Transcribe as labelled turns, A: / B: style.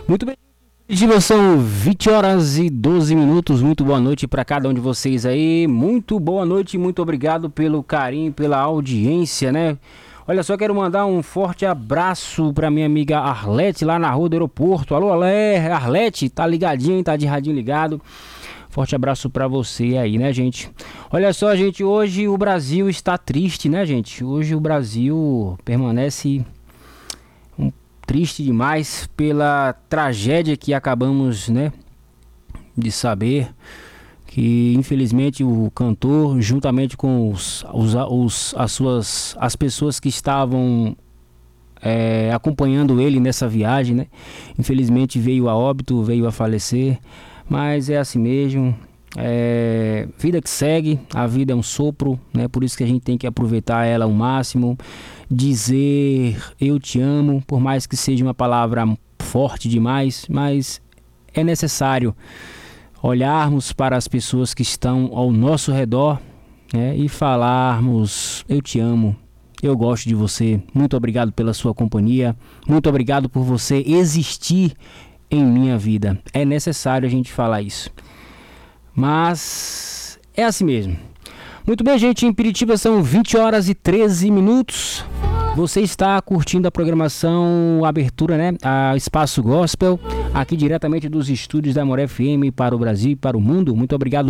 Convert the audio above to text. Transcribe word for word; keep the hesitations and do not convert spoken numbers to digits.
A: Muito bem, Curitiba, são vinte horas e doze minutos. Muito boa noite para cada um de vocês aí. Muito boa noite, muito obrigado pelo carinho, pela audiência, né? Olha só, quero mandar um forte abraço para minha amiga Arlete lá na rua do aeroporto. Alô, Alé, Arlete, tá ligadinho, tá de radinho ligado. Forte abraço para você aí, né, gente? Olha só, gente, hoje o Brasil está triste, né, gente? Hoje o Brasil permanece um, triste demais pela tragédia que acabamos, né, de saber. Que infelizmente o cantor, juntamente com os, os, os, as, suas, as pessoas que estavam é, acompanhando ele nessa viagem, né? Infelizmente veio a óbito, veio a falecer, mas é assim mesmo. É, vida que segue, a vida é um sopro, né? Por isso que a gente tem que aproveitar ela ao máximo, dizer eu te amo, por mais que seja uma palavra forte demais, mas é necessário olharmos para as pessoas que estão ao nosso redor, né, e falarmos eu te amo, eu gosto de você, muito obrigado pela sua companhia, muito obrigado por você existir em minha vida. É necessário a gente falar isso, mas é assim mesmo. Muito bem, gente, em Piritiba são vinte horas e treze minutos. Você está curtindo a programação, a abertura, né? A Espaço Gospel, aqui diretamente dos estúdios da Amor F M para o Brasil e para o mundo. Muito obrigado